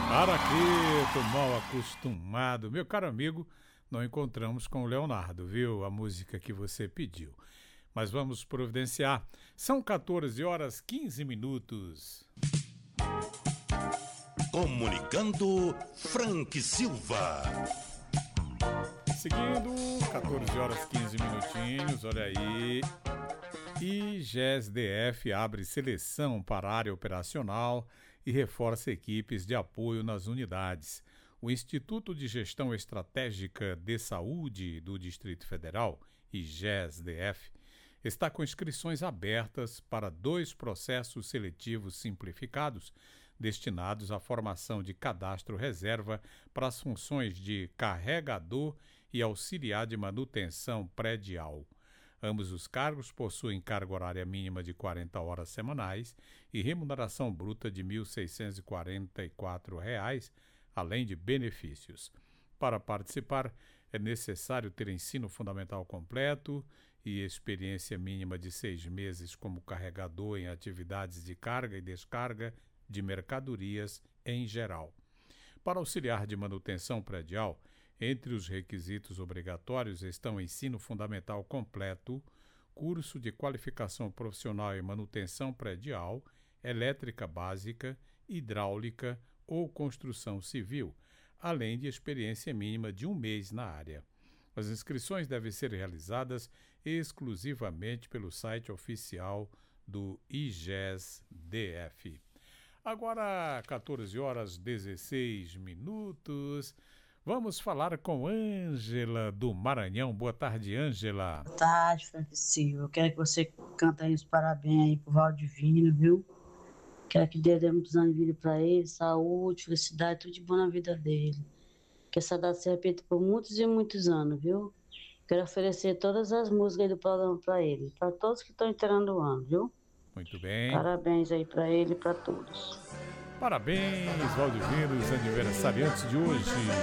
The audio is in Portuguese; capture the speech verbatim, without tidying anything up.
Araqueto, mal acostumado. Meu caro amigo, não encontramos com o Leonardo, viu? A música que você pediu. Mas vamos providenciar. São quatorze horas quinze minutos. Comunicando Frank Silva. Seguindo, quatorze horas quinze minutinhos, olha aí. I G E S D F abre seleção para a área operacional e reforça equipes de apoio nas unidades. O Instituto de Gestão Estratégica de Saúde do Distrito Federal, I G E S D F, está com inscrições abertas para dois processos seletivos simplificados destinados à formação de cadastro reserva para as funções de carregador e auxiliar de manutenção predial. Ambos os cargos possuem carga horária mínima de quarenta horas semanais e remuneração bruta de mil seiscentos e quarenta e quatro reais, além de benefícios. Para participar, é necessário ter ensino fundamental completo e experiência mínima de seis meses como carregador em atividades de carga e descarga de mercadorias em geral. Para auxiliar de manutenção predial, entre os requisitos obrigatórios estão ensino fundamental completo, curso de qualificação profissional em manutenção predial, elétrica básica, hidráulica ou construção civil, além de experiência mínima de um mês na área. As inscrições devem ser realizadas exclusivamente pelo site oficial do I G E S D F. Agora, quatorze horas dezesseis minutos. Vamos falar com Ângela do Maranhão. Boa tarde, Ângela. Boa tarde, Frank Silva. Eu quero que você cante aí os parabéns aí pro Valdivino, viu? Quero que Deus dê muitos anos de vida pra ele, saúde, felicidade, tudo de bom na vida dele. Que essa data se repita por muitos e muitos anos, viu? Quero oferecer todas as músicas aí do programa pra ele, pra todos que estão entrando o ano, viu? Muito bem. Parabéns aí pra ele e pra todos. Parabéns, Valdivino, os aniversariantes de hoje.